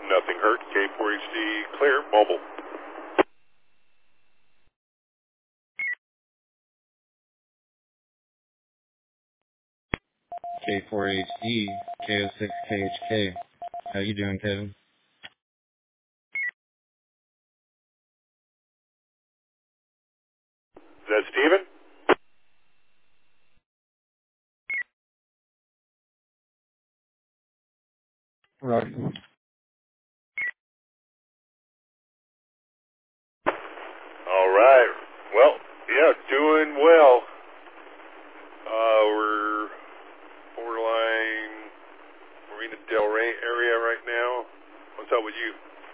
Nothing hurt. K4HD clear. Mobile. K4HD, K06KHK. How you doing, Kevin? Is that Steven? Right. All right. Well, yeah, doing well. We're borderline Marina Del Rey area right now. What's up with you?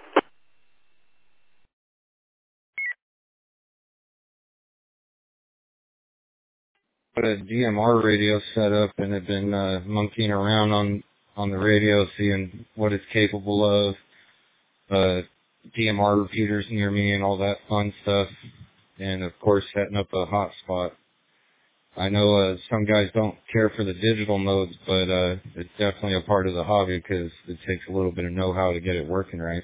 Got a DMR radio set up and have been monkeying around on the radio, seeing what it's capable of. DMR repeaters near me and all that fun stuff. And of course, setting up a hotspot. I know some guys don't care for the digital modes, but it's definitely a part of the hobby because it takes a little bit of know-how to get it working right.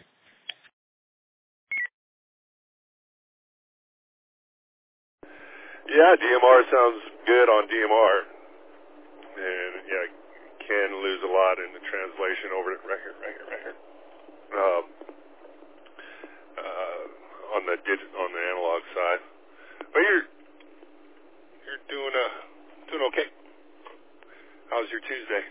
Yeah, DMR sounds good on DMR. And, yeah, can lose a lot in the translation over it. Right here. On the analog side. But you're doing okay. How's your Tuesday?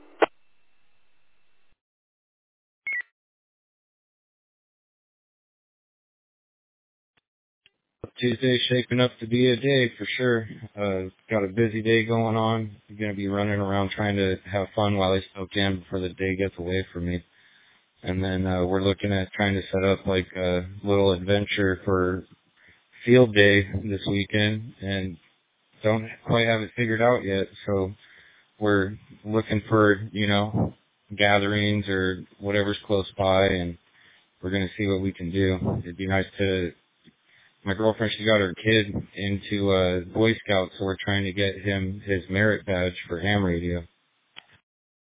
Tuesday's shaping up to be a day for sure. Got a busy day going on. I'm going to be running around trying to have fun while I still can before the day gets away from me. And then we're looking at trying to set up like a little adventure for field day this weekend and don't quite have it figured out yet. So we're looking for, gatherings or whatever's close by, and we're going to see what we can do. It'd be nice to... My girlfriend, she got her kid into Boy Scouts, so we're trying to get him his merit badge for ham radio.